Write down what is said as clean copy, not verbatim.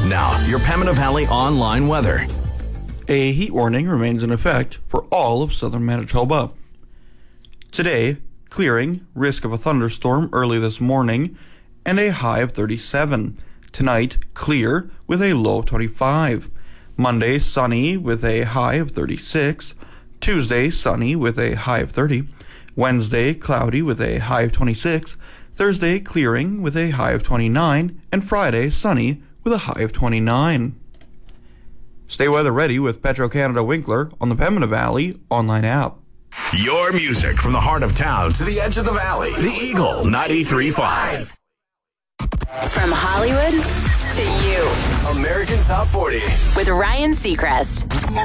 Now, your Pembina Valley online weather. A heat warning remains in effect for all of southern Manitoba. Today, clearing, risk of a thunderstorm early this morning, and a high of 37. Tonight, clear with a low of 25. Monday, sunny with a high of 36. Tuesday, sunny with a high of 30. Wednesday, cloudy with a high of 26. Thursday, clearing with a high of 29. And Friday, sunny with a high of 29. Stay weather ready with Petro-Canada Winkler on the Pembina Valley online app. Your music from the heart of town to the edge of the valley. The Eagle 93.5. From Hollywood to you. American Top 40. With Ryan Seacrest.